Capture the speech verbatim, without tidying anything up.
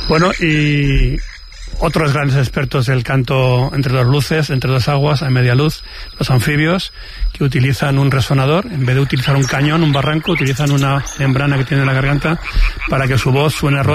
Bueno, y otros grandes expertos del canto entre dos luces, entre dos aguas, a media luz, los anfibios, que utilizan un resonador, en vez de utilizar un cañón, un barranco, utilizan una membrana que tiene en la garganta para que su voz suene rota.